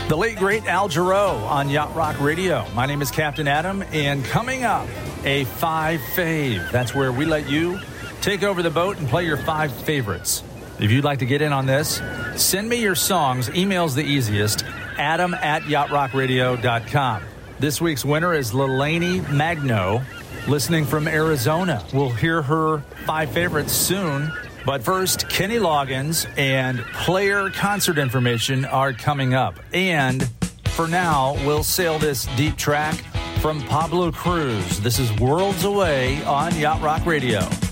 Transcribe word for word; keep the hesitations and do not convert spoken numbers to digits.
The late, great Al Jarreau on Yacht Rock Radio. My name is Captain Adam, and coming up, a five fave. That's where we let you take over the boat and play your five favorites. If you'd like to get in on this, send me your songs. Email's the easiest. Adam at yacht rock radio dot com. This week's winner is Lelani Magno, listening from Arizona. We'll hear her five favorites soon. But first, Kenny Loggins and player concert information are coming up. And for now, we'll sail this deep track from Pablo Cruz. This is Worlds Away on Yacht Rock Radio.